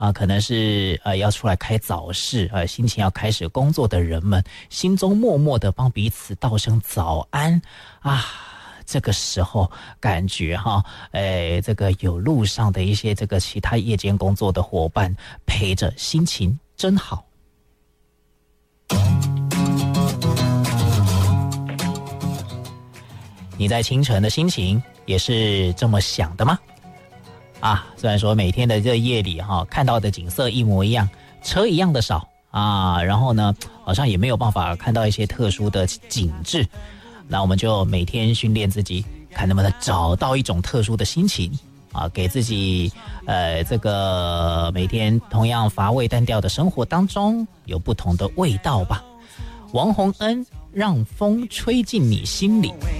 可能是要出来开早市，心情要开始工作的人们，心中默默的帮彼此道声早安啊。这个时候感觉这个有路上的一些这个其他夜间工作的伙伴陪着，心情真好。你在清晨的心情也是这么想的吗？虽然说每天的这夜里看到的景色一模一样，车一样的少然后呢好像也没有办法看到一些特殊的景致，那我们就每天训练自己，看能不能找到一种特殊的心情给自己这个每天同样乏味单调的生活当中有不同的味道吧。王洪恩，让风吹进你心里。